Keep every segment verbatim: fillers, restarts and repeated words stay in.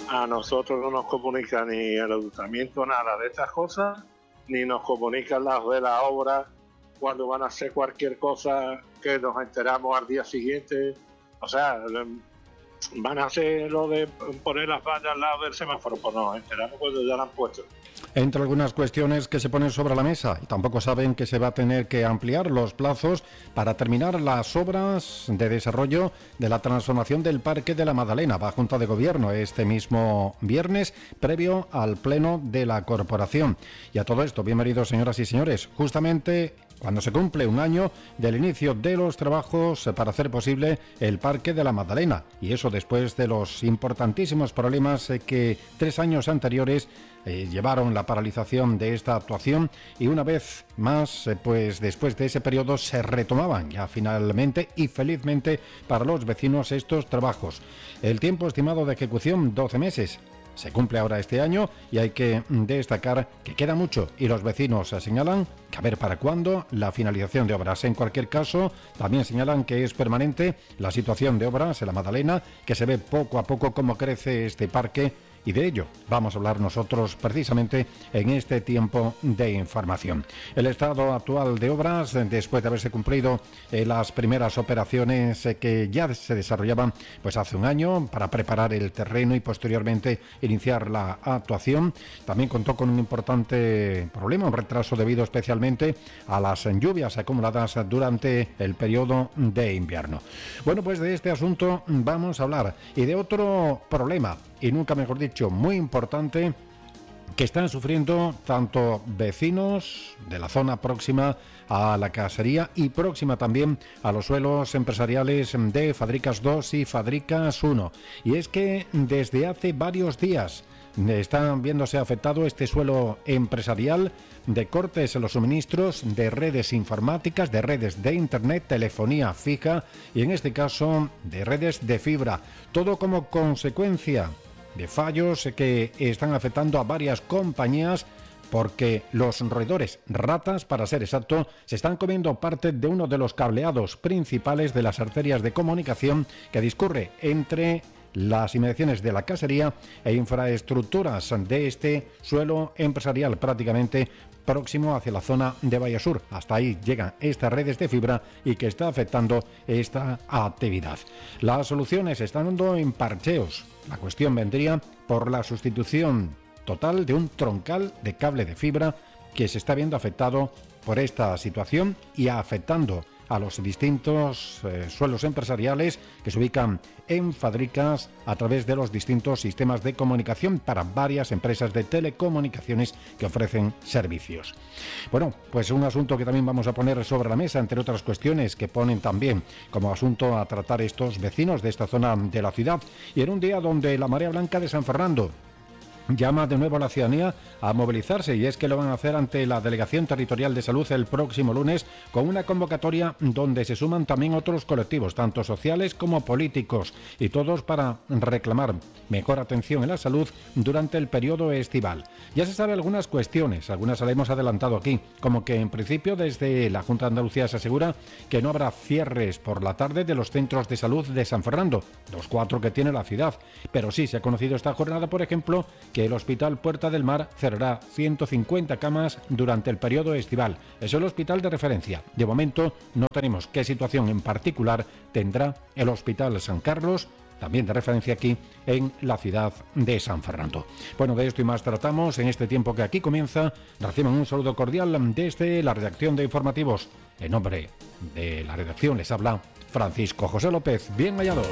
a nosotros no nos comunica ni el ayuntamiento nada de estas cosas, ni nos comunican las de la obra cuando van a hacer cualquier cosa que nos enteramos al día siguiente. O sea, van a hacer lo de poner las vallas al lado del semáforo, pues no, nos enteramos cuando ya la han puesto. Entre algunas cuestiones que se ponen sobre la mesa, y tampoco saben que se va a tener que ampliar los plazos para terminar las obras de desarrollo de la transformación del Parque de la Madalena. Va a Junta de Gobierno este mismo viernes, previo al pleno de la corporación. Y a todo esto, bienvenidos señoras y señores, justamente cuando se cumple un año del inicio de los trabajos para hacer posible el Parque de la Madalena. Y eso después de los importantísimos problemas que tres años anteriores eh, llevaron la paralización de esta actuación, y una vez más, eh, pues después de ese periodo se retomaban ya finalmente y felizmente para los vecinos estos trabajos. El tiempo estimado de ejecución, doce meses. Se cumple ahora este año y hay que destacar que queda mucho, y los vecinos señalan que a ver para cuándo la finalización de obras. En cualquier caso, también señalan que es permanente la situación de obras en la Madalena, que se ve poco a poco cómo crece este parque, y de ello vamos a hablar nosotros precisamente en este tiempo de información. El estado actual de obras, después de haberse cumplido eh, las primeras operaciones eh, que ya se desarrollaban pues hace un año para preparar el terreno y posteriormente iniciar la actuación, también contó con un importante problema, un retraso debido especialmente a las lluvias acumuladas durante el periodo de invierno. Bueno, pues de este asunto vamos a hablar, y de otro problema, y nunca mejor dicho, muy importante, que están sufriendo tanto vecinos de la zona próxima a la casería y próxima también a los suelos empresariales de Fadricas dos y Fadricas uno. Y es que desde hace varios días están viéndose afectado este suelo empresarial de cortes en los suministros de redes informáticas, de redes de internet, telefonía fija y en este caso de redes de fibra. Todo como consecuencia de fallos que están afectando a varias compañías, porque los roedores, ratas para ser exacto, se están comiendo parte de uno de los cableados principales de las arterias de comunicación que discurre entre las inmediaciones de la casería e infraestructuras de este suelo empresarial prácticamente próximo hacia la zona de Valle Sur. Hasta ahí llegan estas redes de fibra y que está afectando esta actividad. Las soluciones están dando en parcheos. La cuestión vendría por la sustitución total de un troncal de cable de fibra que se está viendo afectado por esta situación y afectando a los distintos eh, suelos empresariales que se ubican en Fadricas a través de los distintos sistemas de comunicación para varias empresas de telecomunicaciones que ofrecen servicios. Bueno, pues un asunto que también vamos a poner sobre la mesa, entre otras cuestiones que ponen también como asunto a tratar estos vecinos de esta zona de la ciudad, y en un día donde la Marea Blanca de San Fernando llama de nuevo a la ciudadanía a movilizarse, y es que lo van a hacer ante la Delegación Territorial de Salud el próximo lunes con una convocatoria donde se suman también otros colectivos, tanto sociales como políticos, y todos para reclamar mejor atención en la salud durante el periodo estival. Ya se sabe algunas cuestiones, algunas las hemos adelantado aquí, como que en principio desde la Junta de Andalucía se asegura que no habrá cierres por la tarde de los centros de salud de San Fernando, los cuatro que tiene la ciudad, pero sí se ha conocido esta jornada, por ejemplo, que el Hospital Puerta del Mar cerrará ciento cincuenta camas durante el periodo estival. Es el hospital de referencia. De momento no tenemos qué situación en particular tendrá el Hospital San Carlos, también de referencia aquí en la ciudad de San Fernando. Bueno, de esto y más tratamos en este tiempo que aquí comienza. Reciban un saludo cordial desde la redacción de informativos. En nombre de la redacción les habla Francisco José López. Bien hallados.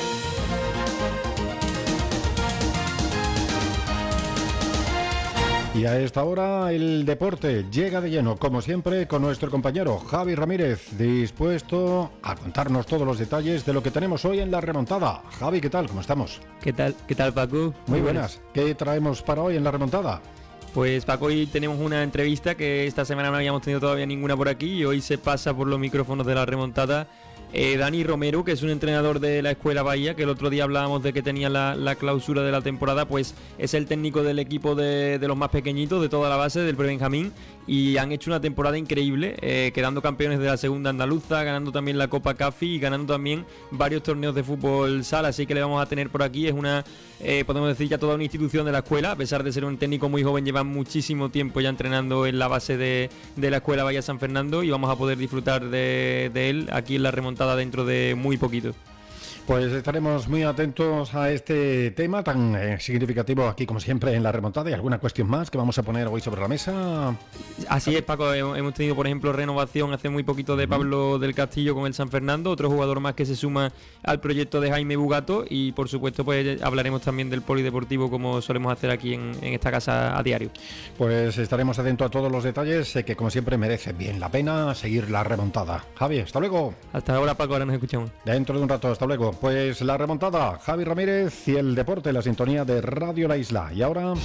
Y a esta hora el deporte llega de lleno, como siempre, con nuestro compañero Javi Ramírez, dispuesto a contarnos todos los detalles de lo que tenemos hoy en la remontada. Javi, ¿qué tal? ¿Cómo estamos? ¿Qué tal? ¿Qué tal, Paco? Muy buenas. ¿Qué traemos para hoy en la remontada? Pues, Paco, hoy tenemos una entrevista que esta semana no habíamos tenido todavía ninguna por aquí, y hoy se pasa por los micrófonos de la remontada Eh, Dani Romero, que es un entrenador de la Escuela Bahía, que el otro día hablábamos de que tenía la, la clausura de la temporada, pues es el técnico del equipo de, de los más pequeñitos, de toda la base, del Prebenjamín, y han hecho una temporada increíble, eh, quedando campeones de la segunda andaluza, ganando también la Copa Cafi y ganando también varios torneos de fútbol sala, así que le vamos a tener por aquí. Es una, eh, podemos decir, ya toda una institución de la escuela, a pesar de ser un técnico muy joven, lleva muchísimo tiempo ya entrenando en la base de, de la Escuela Bahía San Fernando, y vamos a poder disfrutar de, de él aquí en la remontada dentro de muy poquito. Pues estaremos muy atentos a este tema tan eh, significativo aquí, como siempre, en la remontada. ¿Y alguna cuestión más que vamos a poner hoy sobre la mesa? Así es, Paco. Hemos tenido, por ejemplo, renovación hace muy poquito de Pablo del Castillo con el San Fernando, otro jugador más que se suma al proyecto de Jaime Bugato, y por supuesto pues hablaremos también del polideportivo, como solemos hacer aquí en, en esta casa a diario. Pues estaremos atentos a todos los detalles, sé que como siempre merece bien la pena seguir la remontada. Javi, hasta luego. Hasta ahora, Paco, ahora nos escuchamos. Dentro de un rato, hasta luego. Pues la remontada, Javi Ramírez y el deporte, la sintonía de Radio La Isla. Y ahora,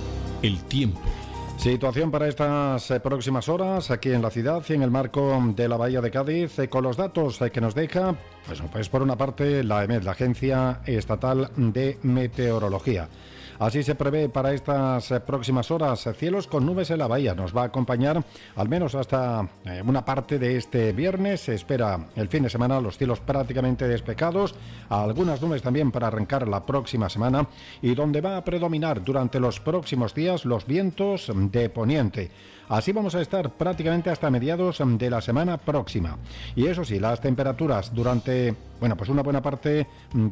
el tiempo. Situación para estas eh, próximas horas aquí en la ciudad y en el marco de la Bahía de Cádiz, eh, con los datos eh, que nos deja, pues, pues por una parte la EMET, la Agencia Estatal de Meteorología. Así se prevé para estas eh, próximas horas, cielos con nubes en la bahía. Nos va a acompañar al menos hasta eh, una parte de este viernes. Se espera el fin de semana los cielos prácticamente despejados, algunas nubes también para arrancar la próxima semana, y donde va a predominar durante los próximos días los vientos de poniente. Así vamos a estar prácticamente hasta mediados de la semana próxima. Y eso sí, las temperaturas durante, bueno, pues una buena parte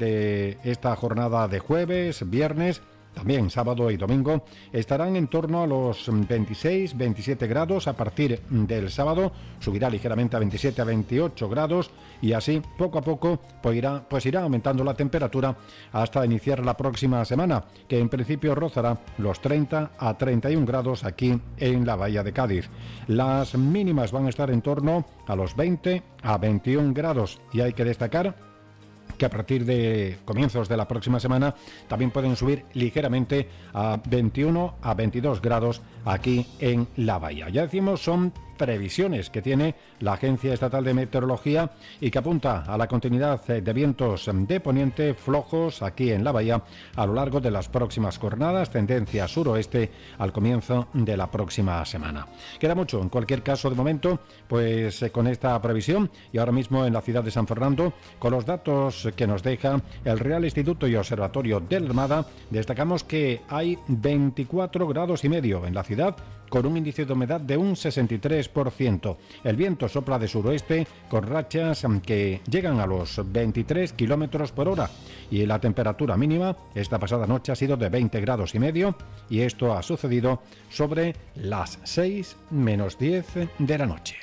de esta jornada de jueves, viernes, también sábado y domingo, estarán en torno a los veintiséis, veintisiete grados. A partir del sábado subirá ligeramente a veintisiete, a veintiocho grados, y así poco a poco pues irá, pues irá aumentando la temperatura hasta iniciar la próxima semana, que en principio rozará los treinta a treinta y un grados aquí en la Bahía de Cádiz. Las mínimas van a estar en torno a los veinte a veintiún grados, y hay que destacar que a partir de comienzos de la próxima semana también pueden subir ligeramente a veintiuno a veintidós grados aquí en la bahía. Ya decimos, son previsiones que tiene la Agencia Estatal de Meteorología y que apunta a la continuidad de vientos de poniente flojos aquí en la bahía a lo largo de las próximas jornadas, tendencia suroeste al comienzo de la próxima semana. Queda mucho, en cualquier caso, de momento, pues con esta previsión, y ahora mismo en la ciudad de San Fernando, con los datos que nos deja el Real Instituto y Observatorio de la Armada, destacamos que hay veinticuatro grados y medio en la ciudad, con un índice de humedad de un sesenta y tres por ciento. El viento sopla de suroeste con rachas que llegan a los veintitrés kilómetros por hora, y la temperatura mínima esta pasada noche ha sido de veinte grados y medio, y esto ha sucedido sobre las seis menos diez de la noche.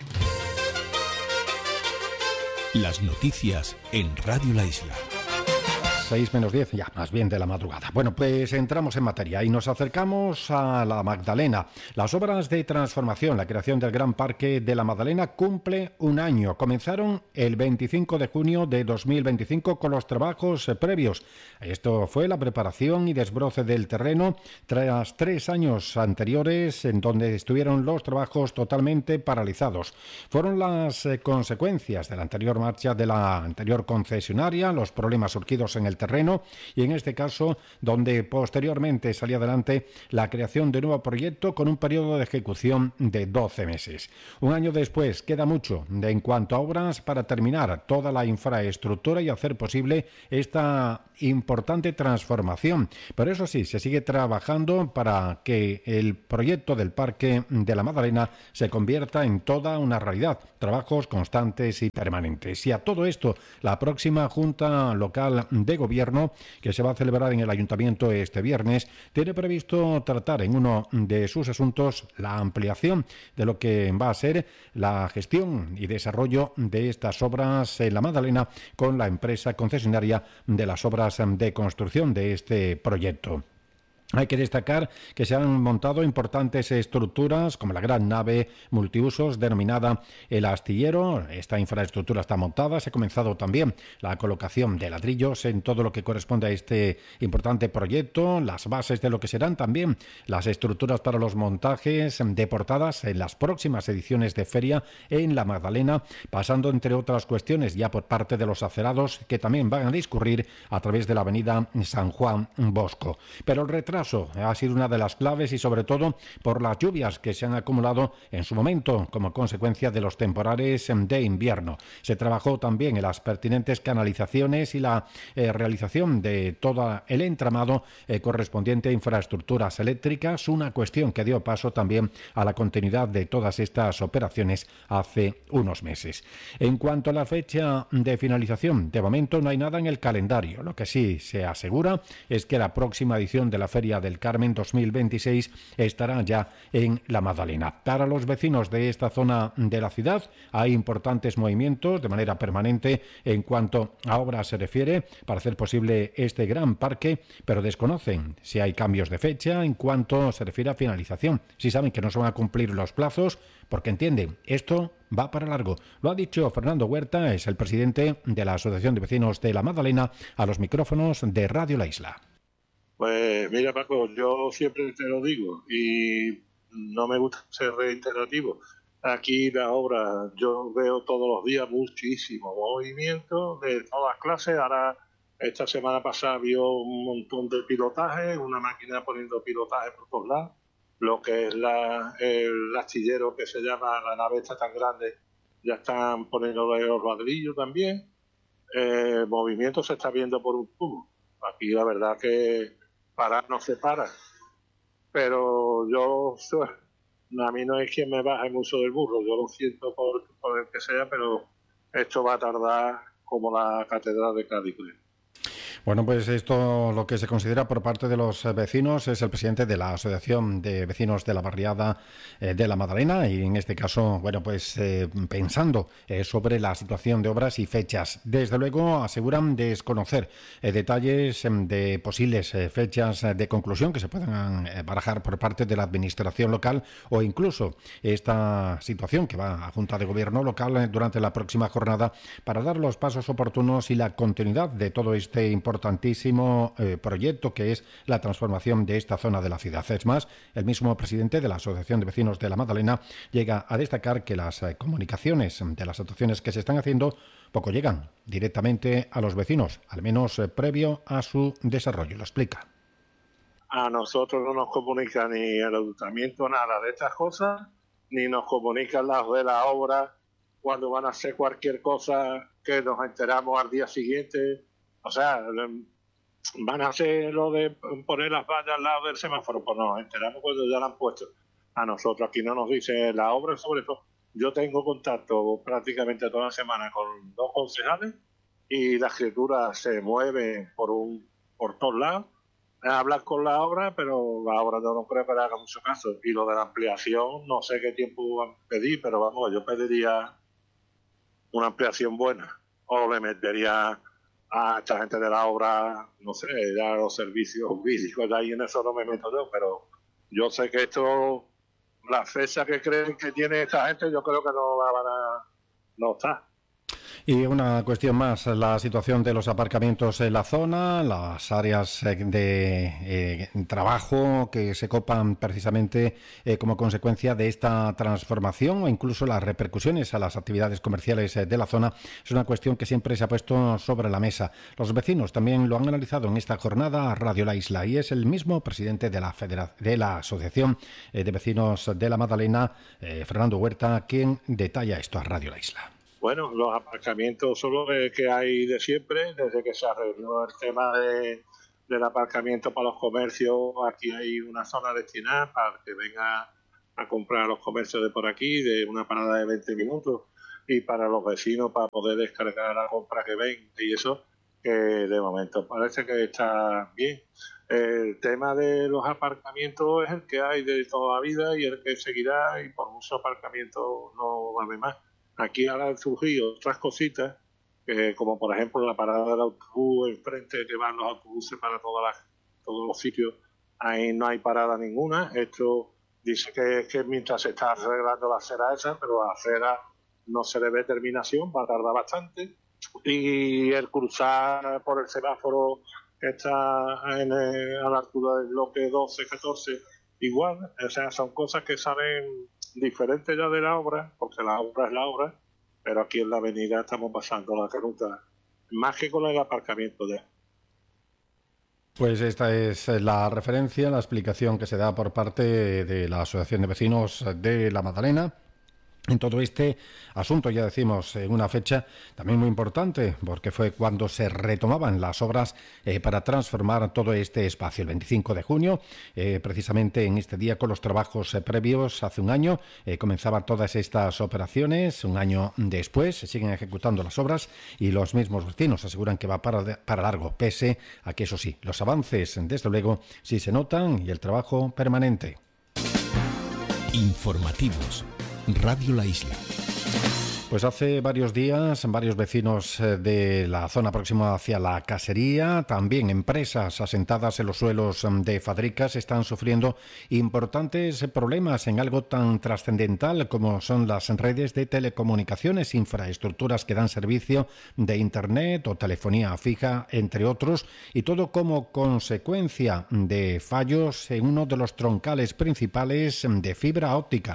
Las noticias en Radio La Isla. seis menos diez, ya, más bien de la madrugada. Bueno, pues entramos en materia y nos acercamos a la Magdalena. Las obras de transformación, la creación del Gran Parque de la Magdalena cumple un año. Comenzaron el veinticinco de junio de dos mil veinticinco con los trabajos previos. Esto fue la preparación y desbroce del terreno tras tres años anteriores en donde estuvieron los trabajos totalmente paralizados. Fueron las eh, consecuencias de la anterior marcha de la anterior concesionaria, los problemas surgidos en el terreno, y en este caso donde posteriormente salía adelante la creación de un nuevo proyecto con un periodo de ejecución de doce meses. Un año después queda mucho de, en cuanto a obras para terminar toda la infraestructura y hacer posible esta importante transformación, pero eso sí, se sigue trabajando para que el proyecto del Parque de la Magdalena se convierta en toda una realidad, trabajos constantes y permanentes. Y a todo esto, la próxima Junta Local de Gobierno, que se va a celebrar en el Ayuntamiento este viernes, tiene previsto tratar en uno de sus asuntos la ampliación de lo que va a ser la gestión y desarrollo de estas obras en la Magdalena con la empresa concesionaria de las obras de construcción de este proyecto. Hay que destacar que se han montado importantes estructuras como la gran nave multiusos denominada El Astillero. Esta infraestructura está montada. Se ha comenzado también la colocación de ladrillos en todo lo que corresponde a este importante proyecto, las bases de lo que serán también las estructuras para los montajes de portadas en las próximas ediciones de feria en La Magdalena, pasando entre otras cuestiones ya por parte de los acerados que también van a discurrir a través de la avenida San Juan Bosco. Pero el retraso ha sido una de las claves y sobre todo por las lluvias que se han acumulado en su momento como consecuencia de los temporales de invierno. Se trabajó también en las pertinentes canalizaciones y la eh, realización de todo el entramado eh, correspondiente a infraestructuras eléctricas, una cuestión que dio paso también a la continuidad de todas estas operaciones hace unos meses. En cuanto a la fecha de finalización, de momento no hay nada en el calendario. Lo que sí se asegura es que la próxima edición de la Feria del Carmen dos mil veintiséis estará ya en La Magdalena. Para los vecinos de esta zona de la ciudad hay importantes movimientos de manera permanente en cuanto a obras se refiere para hacer posible este gran parque, pero desconocen si hay cambios de fecha en cuanto se refiere a finalización. Si saben que no se van a cumplir los plazos porque entienden esto va para largo. Lo ha dicho Fernando Huerta, es el presidente de la Asociación de Vecinos de La Magdalena, a los micrófonos de Radio La Isla. Pues mira, Paco, yo siempre te lo digo y no me gusta ser reiterativo. Aquí la obra, yo veo todos los días muchísimo movimiento de todas clases. Ahora, esta semana pasada vio un montón de pilotaje, una máquina poniendo pilotaje por todos lados. Lo que es la, el astillero que se llama la nave esta tan grande, ya están poniendo los ladrillos también. El movimiento se está viendo por un tubo. Aquí la verdad que parar no se para, pero yo, a mí no es quien me baje mucho del burro, yo lo siento por, por el que sea, pero esto va a tardar como la Catedral de Cádiz. Bueno, pues esto lo que se considera por parte de los vecinos es el presidente de la Asociación de Vecinos de la Barriada eh, de La Magdalena y en este caso, bueno, pues eh, pensando eh, sobre la situación de obras y fechas. Desde luego aseguran desconocer eh, detalles eh, de posibles eh, fechas de conclusión que se puedan eh, barajar por parte de la administración local o incluso esta situación que va a Junta de Gobierno local eh, durante la próxima jornada para dar los pasos oportunos y la continuidad de todo este importante importantísimo eh, proyecto que es la transformación de esta zona de la ciudad. Es más, el mismo presidente de la Asociación de Vecinos de La Magdalena llega a destacar que las eh, comunicaciones de las actuaciones que se están haciendo poco llegan directamente a los vecinos, al menos eh, previo a su desarrollo. Lo explica. A nosotros no nos comunica ni el ayuntamiento nada de estas cosas, ni nos comunican las de la obra cuando van a hacer cualquier cosa que nos enteramos al día siguiente. O sea, van a hacer lo de poner las vallas al lado del semáforo, pues nos enteramos cuando ya la han puesto. A nosotros aquí no nos dice la obra, sobre todo. Yo tengo contacto prácticamente toda la semana con dos concejales y la escritura se mueve por un por todos lados. Hablan con la obra, pero la obra yo no creo que le haga mucho caso. Y lo de la ampliación, no sé qué tiempo van a pedir, pero vamos, yo pediría una ampliación buena. O le metería a esta gente de la obra, no sé, ya los servicios jurídicos, de ahí en eso no me meto yo, pero yo sé que esto, la fecha que creen que tiene esta gente, yo creo que no la van a, no está. Y una cuestión más, la situación de los aparcamientos en la zona, las áreas de eh, trabajo que se copan precisamente eh, como consecuencia de esta transformación o incluso las repercusiones a las actividades comerciales eh, de la zona, es una cuestión que siempre se ha puesto sobre la mesa. Los vecinos también lo han analizado en esta jornada a Radio La Isla y es el mismo presidente de la, Federa- de la Asociación eh, de Vecinos de La Magdalena, eh, Fernando Huerta, quien detalla esto a Radio La Isla. Bueno, los aparcamientos son los que hay de siempre, desde que se arregló el tema de, del aparcamiento para los comercios. Aquí hay una zona destinada para que venga a comprar a los comercios de por aquí, de una parada de veinte minutos, y para los vecinos para poder descargar la compra que ven, y eso que de momento parece que está bien. El tema de los aparcamientos es el que hay de toda la vida y el que seguirá, y por muchos aparcamientos no va a haber más. Aquí ahora han surgido otras cositas, que, como por ejemplo la parada del autobús enfrente que van los autobuses para todas las, todos los sitios. ahí no hay parada ninguna. Esto dice que, que mientras se está arreglando la acera esa, pero la acera no se le ve terminación, va a tardar bastante. Y el cruzar por el semáforo que está en el, a la altura del bloque doce catorce, igual. O sea, son cosas que salen diferentes ya de la obra, porque la obra es la obra, pero aquí en la avenida estamos pasando la canuta, más que con el aparcamiento ya. Pues esta es la referencia, la explicación que se da por parte de la Asociación de Vecinos de La Magdalena en todo este asunto. Ya decimos, en una fecha también muy importante, porque fue cuando se retomaban las obras eh, para transformar todo este espacio. El veinticinco de junio, eh, precisamente en este día, con los trabajos eh, previos, hace un año, eh, comenzaban todas estas operaciones. Un año después se siguen ejecutando las obras y los mismos vecinos aseguran que va para, para largo, pese a que, eso sí, los avances, desde luego, sí se notan y el trabajo permanente. Informativos. Radio La Isla. Pues hace varios días, varios vecinos de la zona próxima hacia la casería, también empresas asentadas en los suelos de Fadricas, están sufriendo importantes problemas en algo tan trascendental como son las redes de telecomunicaciones, infraestructuras que dan servicio de internet o telefonía fija, entre otros, y todo como consecuencia de fallos en uno de los troncales principales de fibra óptica.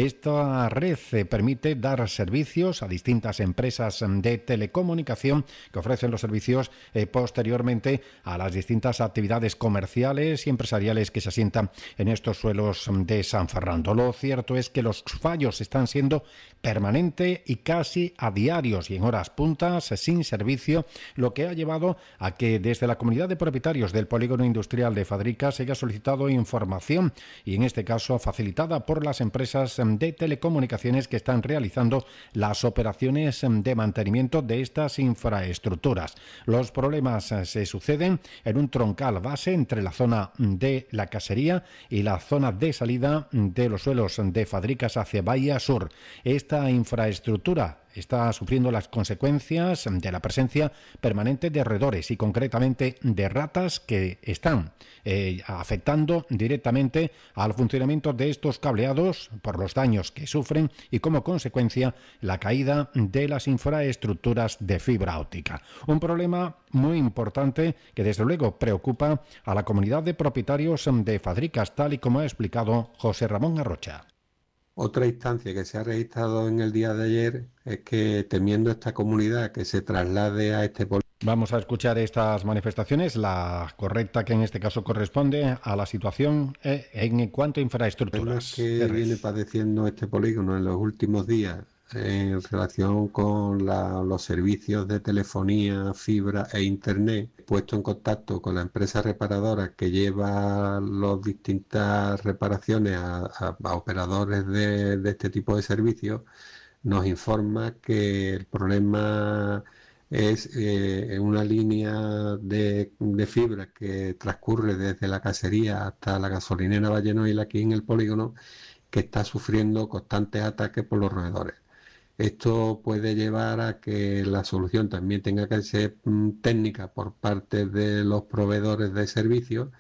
Esta red permite dar servicio a distintas empresas de telecomunicación que ofrecen los servicios eh, posteriormente a las distintas actividades comerciales y empresariales que se asientan en estos suelos de San Fernando. Lo cierto es que los fallos están siendo permanentes y casi a diarios y en horas puntas sin servicio, lo que ha llevado a que desde la comunidad de propietarios del polígono industrial de Fadricas se haya solicitado información y en este caso facilitada por las empresas de telecomunicaciones que están realizando la las operaciones de mantenimiento de estas infraestructuras. Los problemas se suceden en un troncal base entre la zona de la casería y la zona de salida de los suelos de Fadricas hacia Bahía Sur. Esta infraestructura está sufriendo las consecuencias de la presencia permanente de roedores y concretamente de ratas que están eh, afectando directamente al funcionamiento de estos cableados por los daños que sufren y como consecuencia la caída de las infraestructuras de fibra óptica. Un problema muy importante que desde luego preocupa a la comunidad de propietarios de Fadricas, tal y como ha explicado José Ramón Arrocha. Otra instancia que se ha registrado en el día de ayer es que, temiendo esta comunidad que se traslade a este polígono. Vamos a escuchar estas manifestaciones, la correcta que en este caso corresponde a la situación en cuanto a infraestructuras. Que viene padeciendo este polígono en los últimos días en relación con la, los servicios de telefonía, fibra e internet, puesto en contacto con la empresa reparadora que lleva las distintas reparaciones a, a, a operadores de, de este tipo de servicios, nos informa que el problema es eh, una línea de, de fibra que transcurre desde la casería hasta la gasolinera Vallenoil aquí en el polígono, que está sufriendo constantes ataques por los roedores. Esto puede llevar a que la solución también tenga que ser mm, técnica por parte de los proveedores de servicios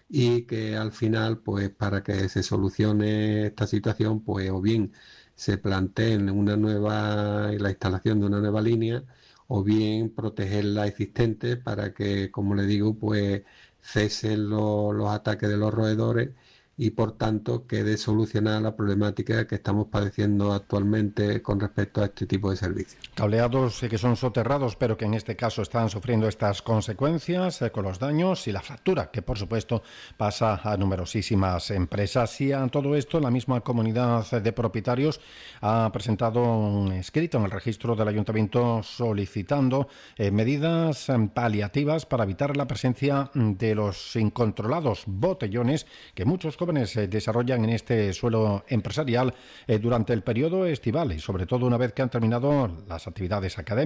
y que al final, pues para que se solucione esta situación, pues o bien se planteen una nueva, la instalación de una nueva línea o bien proteger la existente para que, como le digo, pues cesen lo, los ataques de los roedores y por tanto quede solucionada la problemática que estamos padeciendo actualmente con respecto a este tipo de servicios. Cableados que son soterrados, pero que en este caso están sufriendo estas consecuencias eh, con los daños y la fractura, que por supuesto pasa a numerosísimas empresas. Y a todo esto, la misma comunidad de propietarios ha presentado un escrito en el registro del ayuntamiento solicitando eh, medidas eh, paliativas para evitar la presencia de los incontrolados botellones que muchos jóvenes eh, desarrollan en este suelo empresarial eh, durante el periodo estival y sobre todo una vez que han terminado las actividades académicas.